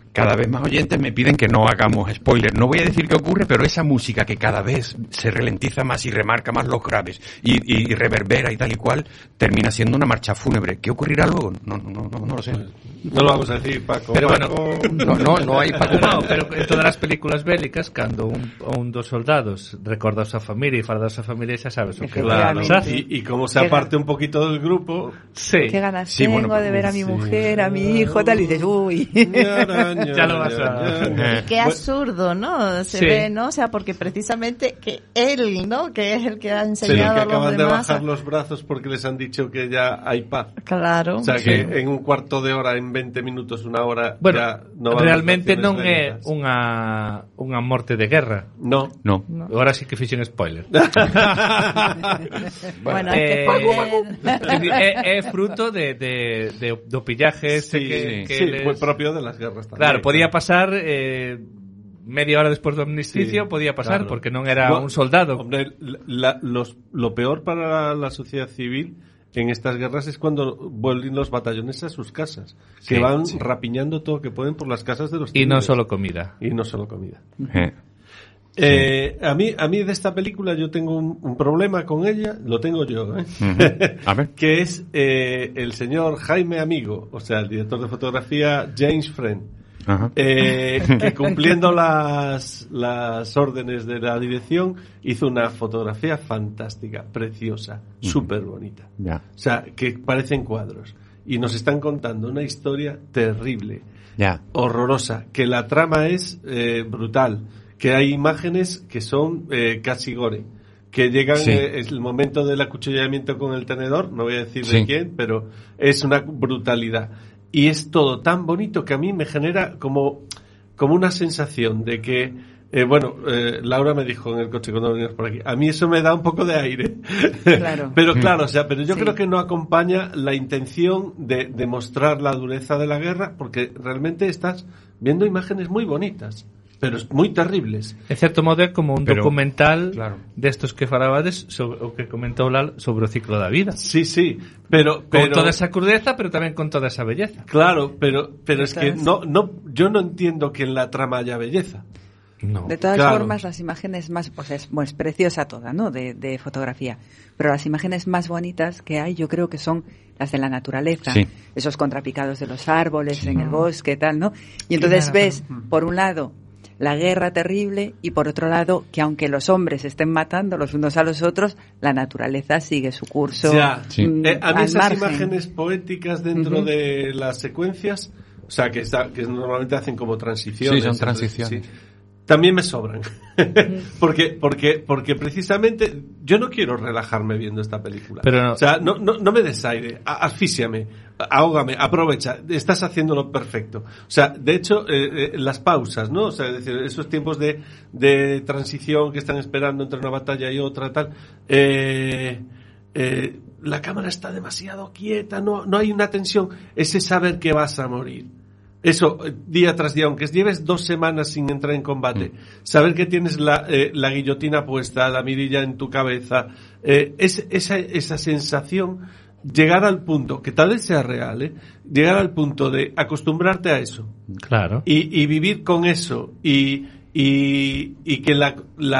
cada vez más oyentes me piden que no hagamos spoilers. No voy a decir qué ocurre, pero esa música que cada vez se ralentiza más y remarca más los graves y reverbera y tal y cual, termina siendo una marcha fúnebre. ¿Qué ocurrirá luego? No lo sé. No lo vamos a decir, Paco. Pero Paco. No hay Paco. No, pero en todas as películas bélicas, cando un dos soldados recorda a súa familia e fala da súa familia, xa sabes o que Claro, hace. y como se aparte un poquito del grupo... Sí. Qué ganas tengo de ver a mi mujer, a mi hijo, tal, y dices, uy. Ya lo vas a... Qué absurdo, ¿no? Se ve, ¿no? O sea, porque precisamente que él, ¿no? Que es el que ha enseñado que a los acaban de demás bajar los brazos porque les han dicho que ya hay paz. Claro. O sea, que en un cuarto de hora, en 20 minutos, una hora, bueno, ya no va realmente a haber non é bélicas. unha morte de guerra. No. Agora sí que fixen spoiler. Bueno, é fruto do pillaje este que les... fue propio de las guerras también. Claro, podía pasar media hora despois do armisticio, podía pasar, claro. porque non era un soldado. Hombre, lo peor para la sociedad civil en estas guerras es cuando vuelven los batallones a sus casas, que van rapiñando todo lo que pueden por las casas de los civiles. Y no solo comida. A mí de esta película yo tengo un problema con ella, lo tengo yo, A ver. que es el señor Jaime Amigo, o sea, el director de fotografía James Friend, que cumpliendo las órdenes de la dirección hizo una fotografía fantástica, preciosa, súper bonita. Ya. O sea, que parecen cuadros. Y nos están contando una historia terrible, horrorosa, que la trama es brutal, que hay imágenes que son casi gore, que llegan el momento del acuchillamiento con el tenedor, no voy a decir de quién, pero es una brutalidad. Y es todo tan bonito que a mí me genera como una sensación de que Laura me dijo en el coche cuando venimos por aquí, a mí eso me da un poco de aire. Claro. Pero claro, o sea, pero yo creo que no acompaña la intención de mostrar la dureza de la guerra, porque realmente estás viendo imágenes muy bonitas, pero muy terribles. En certo modo é como un documental destos que falabades sobre o que comentou Lal sobre o ciclo da vida. Sí, pero con toda esa crudeza, pero tamén con toda esa belleza. Claro, pero es que yo no entiendo que en la trama haya belleza. No. De todas formas, las imágenes más, pues es preciosa toda, ¿no? De fotografía. Pero las imágenes más bonitas que hay, yo creo que son las de la naturaleza. Sí. Esos contrapicados de los árboles en el bosque, tal, ¿no? Y entonces ves, por un lado, la guerra terrible, y por otro lado, que aunque los hombres estén matando los unos a los otros, la naturaleza sigue su curso. A mí esas margen. imágenes poéticas dentro de las secuencias, o sea, que normalmente hacen como transiciones. Sí, son transiciones. Sí, también me sobran. porque precisamente yo no quiero relajarme viendo esta película. Pero o sea, no me des aire, asfíxiame, ahógame, aprovecha, estás haciéndolo perfecto. O sea, de hecho, las pausas, ¿no? O sea, es decir, esos tiempos de transición que están esperando entre una batalla y otra, tal, la cámara está demasiado quieta, no hay una tensión, ese saber que vas a morir. Eso, día tras día, aunque lleves 2 semanas sin entrar en combate, saber que tienes la guillotina puesta, la mirilla en tu cabeza, esa sensación, llegar al punto, que tal vez sea real, llegar al punto de acostumbrarte a eso. Claro. Y vivir con eso, y que la